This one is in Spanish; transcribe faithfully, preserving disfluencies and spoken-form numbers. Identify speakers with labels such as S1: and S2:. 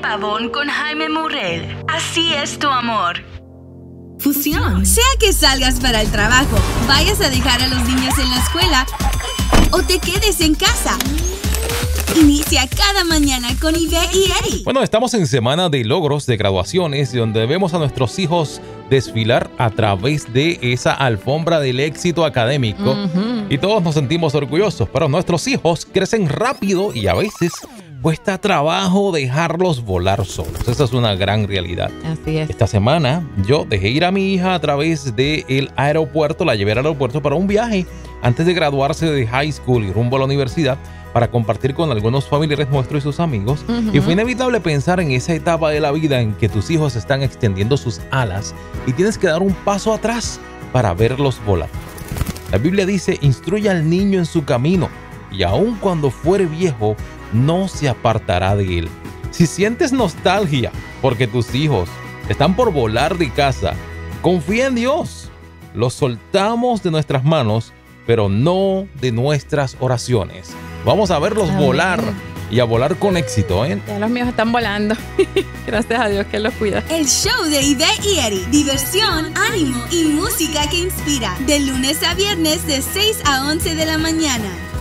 S1: Pavón con Jaime Murrell. Así es tu amor.
S2: Fusión. Sea que salgas para el trabajo, vayas a dejar a los niños en la escuela o te quedes en casa. Inicia cada mañana con Ivette y Eddie.
S3: Bueno, estamos en semana de logros, de graduaciones, donde vemos a nuestros hijos desfilar a través de esa alfombra del éxito académico. Uh-huh. Y todos nos sentimos orgullosos, pero nuestros hijos crecen rápido y a veces cuesta trabajo dejarlos volar solos. Esa es una gran realidad.
S4: Así es.
S3: Esta semana yo dejé ir a mi hija a través del aeropuerto, la llevé al aeropuerto para un viaje antes de graduarse de high school y rumbo a la universidad, para compartir con algunos familiares nuestros y sus amigos. Uh-huh. Y fue inevitable pensar en esa etapa de la vida en que tus hijos están extendiendo sus alas y tienes que dar un paso atrás para verlos volar. La Biblia dice: instruye al niño en su camino y aun cuando fuere viejo no se apartará de él. Si sientes nostalgia porque tus hijos están por volar de casa, confía en Dios. Los soltamos de nuestras manos, pero no de nuestras oraciones. Vamos a verlos Amén. volar y a volar con éxito, ¿eh?
S4: Ya los míos están volando. Gracias a Dios que los cuida.
S2: El show de Ivette y Eddie. Diversión, ánimo y música que inspira. De lunes a viernes de seis a once de la mañana.